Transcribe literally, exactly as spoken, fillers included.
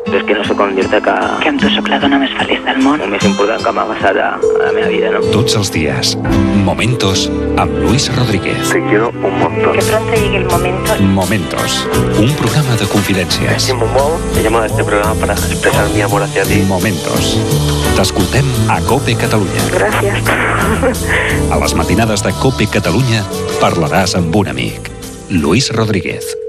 és que no sé com dir-te que... Que amb tu sóc la dona més feliç del món. El més important que m'ha passat a, a la meva vida, no? Tots els dies, Momentos amb Luis Rodríguez. Te quiero un montón. Que pronto llegue el momento. Momentos, un programa de confidències. Estimo molt. He llamado a este programa para expresar mi amor hacia ti. Momentos. T'escoltem a COPE Catalunya. Gràcies. A les matinades de COPE Catalunya parlaràs amb un amic. Luis Rodríguez.